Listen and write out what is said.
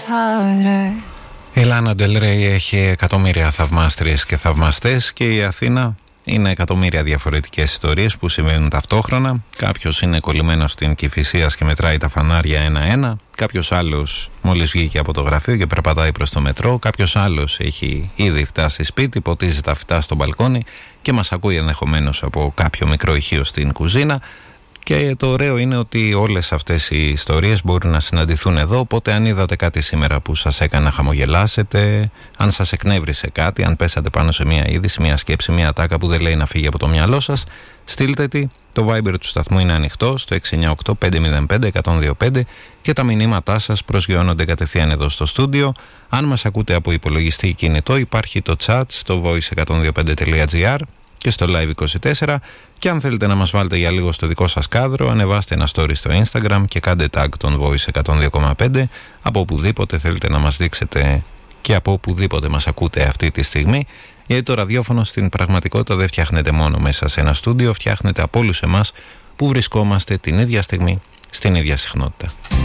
Η Λάνα Ντελ Ρέι έχει εκατομμύρια θαυμάστριες και θαυμαστές και η Αθήνα είναι εκατομμύρια διαφορετικές ιστορίες που συμβαίνουν ταυτόχρονα. Κάποιος είναι κολλημένος στην Κηφισίας και μετράει τα φανάρια ένα-ένα. Κάποιος άλλος μόλις βγήκε από το γραφείο και περπατάει προς το μετρό. Κάποιος άλλος έχει ήδη φτάσει σπίτι, ποτίζει τα φυτά στο μπαλκόνι και μας ακούει ενδεχομένως από κάποιο μικρό ηχείο στην κουζίνα. Και το ωραίο είναι ότι όλες αυτές οι ιστορίες μπορούν να συναντηθούν εδώ. Οπότε αν είδατε κάτι σήμερα που σας έκανε να χαμογελάσετε, αν σας εκνεύρισε κάτι, αν πέσατε πάνω σε μια είδηση, μια σκέψη, μια ατάκα που δεν λέει να φύγει από το μυαλό σας, στείλτε τη. Το Viber του σταθμού είναι ανοιχτό στο 698-505-125 και τα μηνύματά σας προσγειώνονται κατευθείαν εδώ στο στούντιο. Αν μας ακούτε από υπολογιστή ή κινητό, υπάρχει το chat στο voice125.gr και στο Live24, και αν θέλετε να μας βάλετε για λίγο στο δικό σας κάδρο, ανεβάστε ένα story στο Instagram και κάντε tag τον Voice 102,5 από οπουδήποτε θέλετε να μας δείξετε και από οπουδήποτε μας ακούτε αυτή τη στιγμή, γιατί το ραδιόφωνο στην πραγματικότητα δεν φτιάχνεται μόνο μέσα σε ένα στούντιο, φτιάχνεται από όλους εμάς που βρισκόμαστε την ίδια στιγμή στην ίδια συχνότητα.